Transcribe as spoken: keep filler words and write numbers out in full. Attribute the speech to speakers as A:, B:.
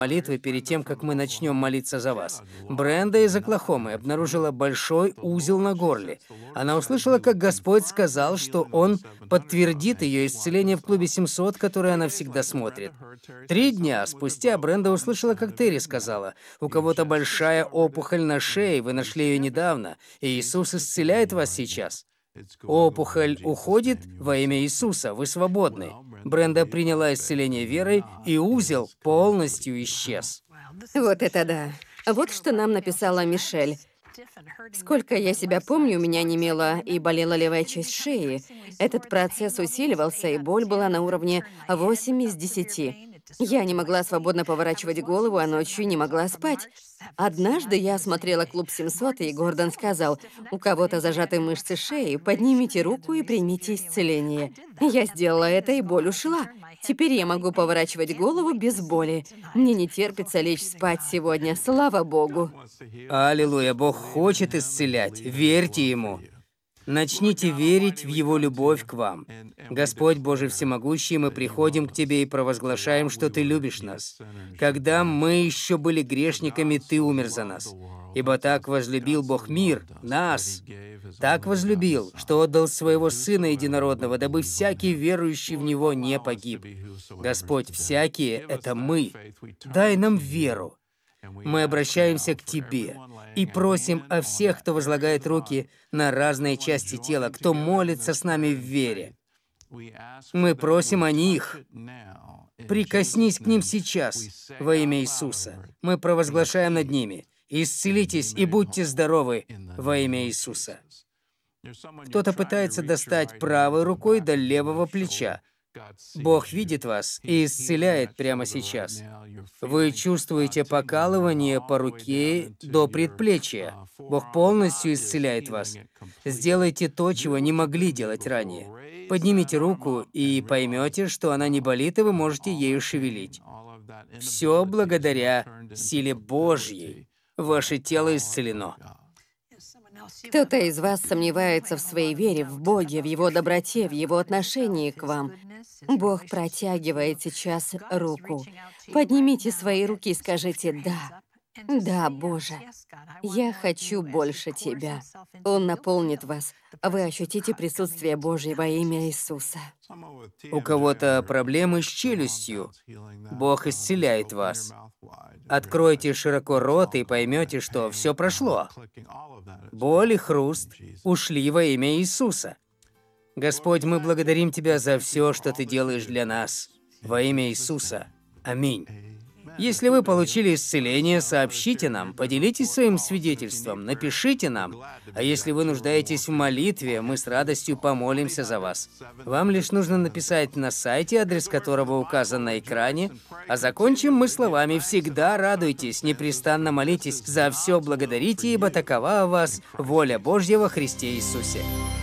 A: молитвы перед тем, как мы начнем молиться за вас. Бренда из Оклахомы обнаружила большой узел на горле. Она услышала, как Господь сказал, что Он подтвердит ее исцеление в клубе семьсот, который она всегда смотрит. Три дня спустя Бренда услышала, как Терри сказала, «У кого-то большая опухоль на шее, вы нашли ее недавно, и Иисус исцеляет вас сейчас». Опухоль уходит во имя Иисуса, вы свободны. Бренда приняла исцеление верой, и узел полностью исчез.
B: Вот это да. Вот что нам написала Мишель. Сколько я себя помню, у меня немела и болела левая часть шеи. Этот процесс усиливался, и боль была на уровне восемь из десяти. Я не могла свободно поворачивать голову, а ночью не могла спать. Однажды я смотрела «Клуб семьсот», и Гордон сказал, «У кого-то зажаты мышцы шеи, поднимите руку и примите исцеление». Я сделала это, и боль ушла. Теперь я могу поворачивать голову без боли. Мне не терпится лечь спать сегодня, слава Богу.
A: Аллилуйя, Бог хочет исцелять, верьте Ему. Начните верить в Его любовь к вам. Господь Божий Всемогущий, мы приходим к Тебе и провозглашаем, что Ты любишь нас. Когда мы еще были грешниками, Ты умер за нас. Ибо так возлюбил Бог мир, нас, так возлюбил, что отдал Своего Сына Единородного, дабы всякий верующий в Него не погиб. Господь, всякие — это мы. Дай нам веру. Мы обращаемся к Тебе и просим о всех, кто возлагает руки на разные части тела, кто молится с нами в вере. Мы просим о них. Прикоснись к ним сейчас во имя Иисуса. Мы провозглашаем над ними. Исцелитесь и будьте здоровы во имя Иисуса. Кто-то пытается достать правой рукой до левого плеча. Бог видит вас и исцеляет прямо сейчас. Вы чувствуете покалывание по руке до предплечья. Бог полностью исцеляет вас. Сделайте то, чего не могли делать ранее. Поднимите руку и поймете, что она не болит, и вы можете ею шевелить. Все благодаря силе Божьей. Ваше тело исцелено.
B: Кто-то из вас сомневается в своей вере в Боге, в Его доброте, в Его отношении к вам. Бог протягивает сейчас руку. Поднимите свои руки и скажите «Да». Да, Боже, я хочу больше Тебя. Он наполнит вас, а вы ощутите присутствие Божье во имя Иисуса.
A: У кого-то проблемы с челюстью. Бог исцеляет вас. Откройте широко рот и поймете, что все прошло. Боль и хруст ушли во имя Иисуса. Господь, мы благодарим Тебя за все, что Ты делаешь для нас. Во имя Иисуса. Аминь. Если вы получили исцеление, сообщите нам, поделитесь своим свидетельством, напишите нам. А если вы нуждаетесь в молитве, мы с радостью помолимся за вас. Вам лишь нужно написать на сайте, адрес которого указан на экране, а закончим мы словами «Всегда радуйтесь, непрестанно молитесь, за все благодарите, ибо такова у вас воля Божья во Христе Иисусе».